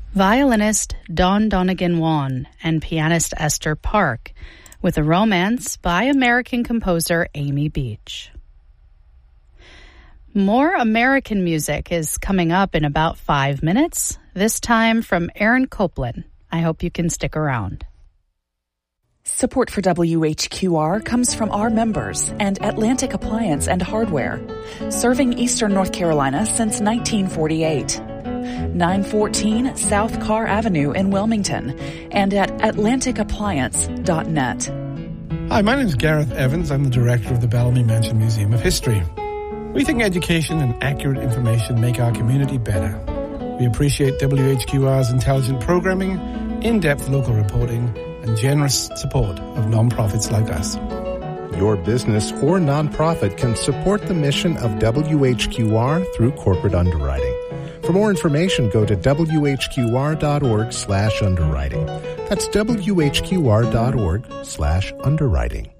violinist Dawn Donegan-Wan and pianist Esther Park, with a romance by American composer Amy Beach. More American music is coming up in about 5 minutes, this time from Aaron Copland. I hope you can stick around. Support for WHQR comes from our members and Atlantic Appliance and Hardware, serving Eastern North Carolina since 1948. 914 South Carr Avenue in Wilmington and at atlanticappliance.net. Hi, my name is Gareth Evans. I'm the director of the Bellamy Mansion Museum of History. We think education and accurate information make our community better. We appreciate WHQR's intelligent programming, in-depth local reporting, and generous support of nonprofits like us. Your business or nonprofit can support the mission of WHQR through corporate underwriting. For more information, go to whqr.org/underwriting. That's whqr.org/underwriting.